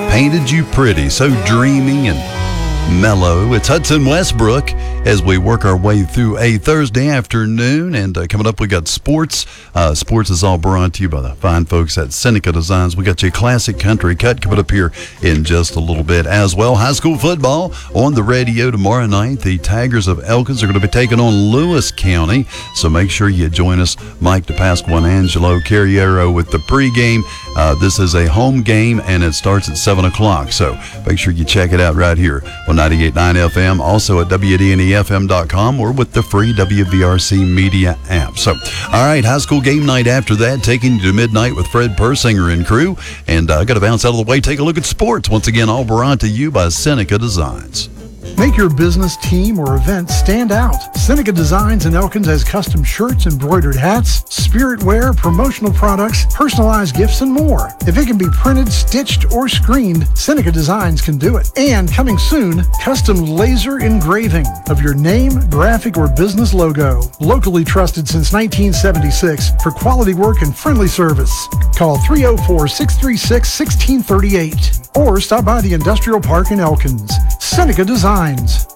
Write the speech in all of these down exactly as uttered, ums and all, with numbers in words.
painted you pretty, so dreamy and mellow. It's Hudson Westbrook as we work our way through a Thursday afternoon. And uh, coming up, we got sports. Uh, sports is all brought to you by the fine folks at Seneca Designs. We got you a classic country cut coming up here in just a little bit as well. High school football on the radio tomorrow night. The Tigers of Elkins are going to be taking on Lewis County. So make sure you join us. Mike DePasqua and Angelo Carriero with the pregame. Uh, this is a home game, and it starts at seven o'clock. So make sure you check it out right here on ninety-eight point nine F M, also at W D N E F M dot com or with the free W V R C Media app. So, all right, high school game night after that, taking you to midnight with Fred Persinger and crew. And I uh, got to bounce out of the way, take a look at sports. Once again, all brought to you by Seneca Designs. Make your business, team, or event stand out. Seneca Designs in Elkins has custom shirts, embroidered hats, spirit wear, promotional products, personalized gifts, and more. If it can be printed, stitched, or screened, Seneca Designs can do it. And coming soon, custom laser engraving of your name, graphic, or business logo. Locally trusted since nineteen seventy-six for quality work and friendly service. Call three oh four, six three six, one six three eight or stop by the Industrial Park in Elkins. Seneca Designs.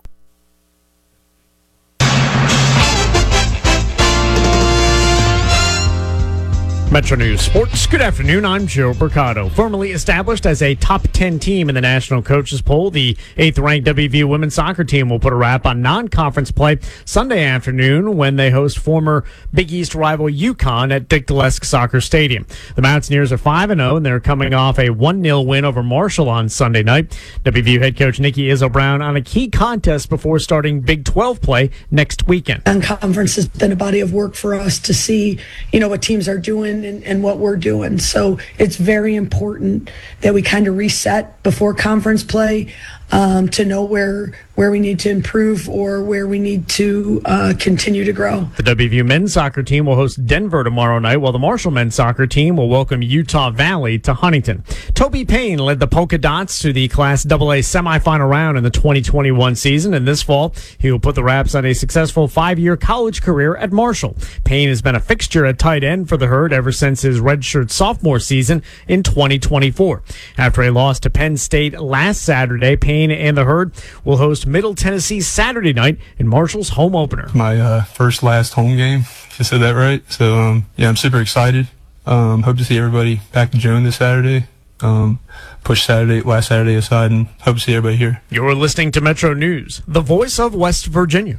Metro News Sports. Good afternoon. I'm Joe Mercado. Formerly established as a top ten team in the National Coaches Poll, the eighth-ranked W V U women's soccer team will put a wrap on non-conference play Sunday afternoon when they host former Big East rival UConn at Dick Gillespie Soccer Stadium. The Mountaineers are five and oh, and they're coming off a one nil win over Marshall on Sunday night. W V U head coach Nikki Izzo Brown on a key contest before starting Big twelve play next weekend. Non-conference has been a body of work for us to see, you know, what teams are doing And, and what we're doing. So it's very important that we kind of reset before conference play um, to know where where we need to improve or where we need to uh, continue to grow. The W V U men's soccer team will host Denver tomorrow night, while the Marshall men's soccer team will welcome Utah Valley to Huntington. Toby Payne led the Polka Dots to the Class double A semifinal round in the twenty twenty-one season, and this fall he will put the wraps on a successful five-year college career at Marshall. Payne has been a fixture at tight end for the Herd ever since his redshirt sophomore season in twenty twenty-four. After a loss to Penn State last Saturday, Payne and the Herd will host Middle Tennessee Saturday night in Marshall's home opener. My uh, first last home game, if I said that right. So, um, yeah, I'm super excited. Um, hope to see everybody back to Joan this Saturday. Um, push Saturday, last Saturday aside, and hope to see everybody here. You're listening to Metro News, the voice of West Virginia.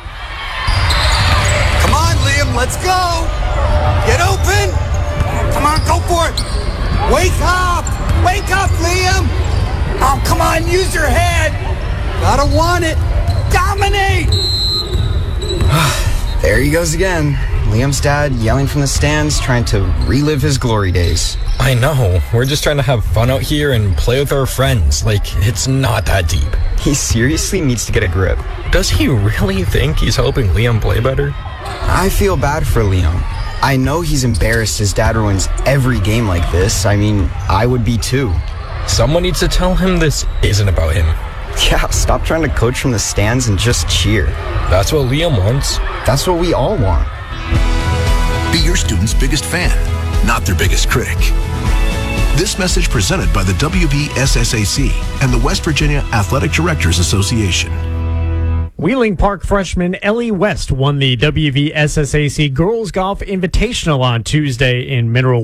Come on, Liam, let's go. Get open. Come on, go for it. Wake up. Wake up, Liam. Oh, come on, use your head. Gotta want it. Dominate. There he goes again. Liam's dad yelling from the stands, trying to relive his glory days. I know. We're just trying to have fun out here and play with our friends. Like, it's not that deep. He seriously needs to get a grip. Does he really think he's helping Liam play better? I feel bad for Liam. I know he's embarrassed his dad ruins every game like this. I mean, I would be too. Someone needs to tell him this isn't about him. Yeah, stop trying to coach from the stands and just cheer. That's what Liam wants. That's what we all want. Be your student's biggest fan, not their biggest critic. This message presented by the W V S S A C and the West Virginia Athletic Directors Association. Wheeling Park freshman Ellie West won the W V S S A C Girls Golf Invitational on Tuesday in Mineral